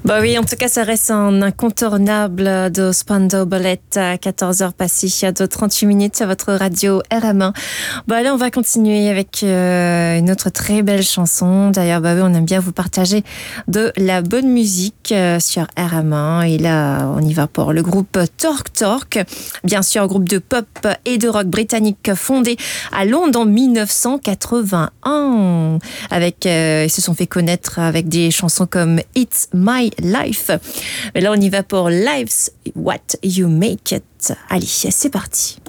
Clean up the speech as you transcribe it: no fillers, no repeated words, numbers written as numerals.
Bah oui, en tout cas, ça reste un incontournable de Spandau Ballet à 14h passées de 38 minutes sur votre radio RM1. Bah là, on va continuer avec une autre très belle chanson. D'ailleurs, bah oui, on aime bien vous partager de la bonne musique sur RM1. Et là, on y va pour le groupe Torque Torque. Bien sûr, groupe de pop et de rock britannique fondé à Londres en 1981. Ils se sont fait connaître avec des chansons comme It's My Life. Mais là, on y va pour Life's What You Make It. Allez, c'est parti.